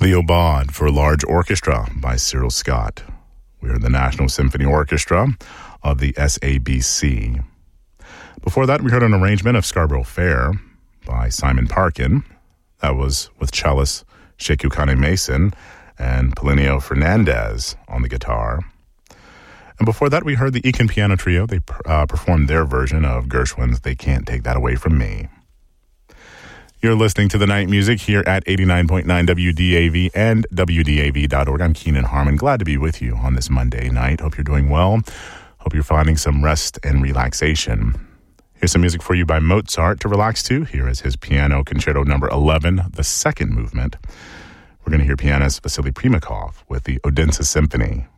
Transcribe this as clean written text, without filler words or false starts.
The Aubade for Large Orchestra by Cyril Scott. We heard the National Symphony Orchestra of the SABC. Before that, we heard an arrangement of Scarborough Fair by Simon Parkin. That was with cellist Sheku Kane Mason and Polinio Fernandez on the guitar. And before that, we heard the Ekin Piano Trio. They performed their version of Gershwin's They Can't Take That Away From Me. You're listening to The Night Music here at 89.9 WDAV and WDAV.org. I'm Keenan Harmon. Glad to be with you on this Monday night. Hope you're doing well. Hope you're finding some rest and relaxation. Here's some music for you by Mozart to relax to. Here is his Piano Concerto number 11, the second movement. We're going to hear pianist Vasily Primakov with the Odense Symphony.